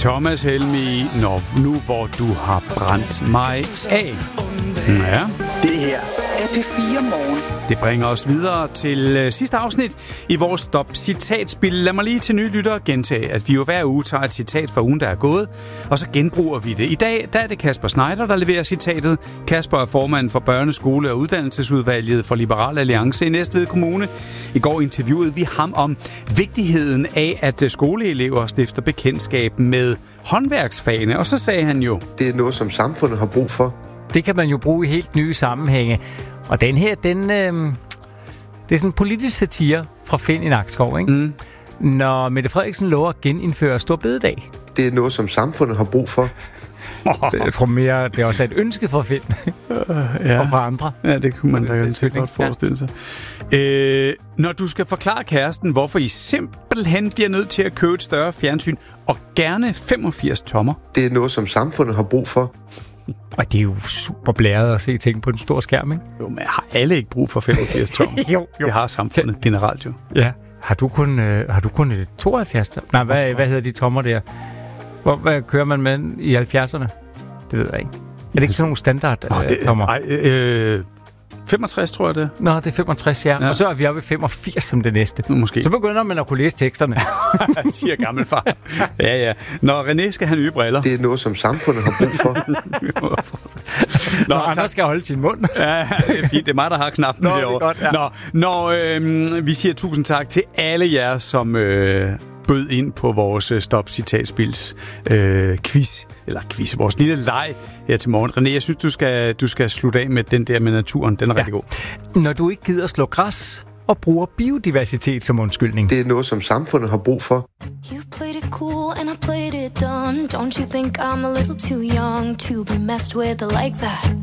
Thomas Helmig, nu hvor du har brændt mig af. Ja. Det her er P4 Morgen. Det bringer os videre til sidste afsnit i vores stop-citatspil. Lad mig lige til nye lyttere gentage, at vi jo hver uge tager et citat fra ugen, der er gået, og så genbruger vi det. I dag der er det Kasper Schneider, der leverer citatet. Kasper er formand for Børneskole- og Uddannelsesudvalget for Liberal Alliance i Næstved Kommune. I går interviewede vi ham om vigtigheden af, at skoleelever stifter bekendtskab med håndværksfagene, og så sagde han jo: Det er noget, som samfundet har brug for. Det kan man jo bruge i helt nye sammenhænge. Og den her, det er sådan en politisk satire fra Finn i Nakskov, ikke? Mm. Når Mette Frederiksen lover at genindføre Store Bededag. Det er noget, som samfundet har brug for. Jeg tror mere, det er også et ønske for Finn. Ja. Og fra andre. Ja, det kunne man da ganske godt forestille sig. Når du skal forklare kæresten, hvorfor I simpelthen bliver nødt til at købe et større fjernsyn, og gerne 85 tommer. Det er noget, som samfundet har brug for. Og det er jo super blæret at se ting på den store skærm, ikke? Jo, men har alle ikke brug for 85 tommer? jo. Det har samfundet generelt jo. Ja. Har du kun et 72 tommer? Nej, hvad hedder de tommer der? Hvad kører man med i 70'erne? Det ved jeg ikke. Er det ikke sådan nogle standard tommer? 65, tror jeg det. Nå, det er 65, ja. Og så er vi oppe i 85 som det næste. Måske. Så begynder man at kunne læse teksterne. Siger gammelfar. Ja. Når René skal have nye briller. Det er noget, som samfundet har brug for. Når andre skal holde sin mund. Ja, det er fint. Det er mig, der har knappen derovre. Vi siger tusind tak til alle jer, som bød ind på vores stop-citatspils quiz. Eller quiz, vores lille leg her til morgen. René, jeg synes, du skal slutte af med den der med naturen. Den er rigtig god. Når du ikke gider slå græs og bruger biodiversitet som undskyldning. Det er noget, som samfundet har brug for. You played it cool and I played it dumb. Don't you think I'm a little too young to be messed with like that?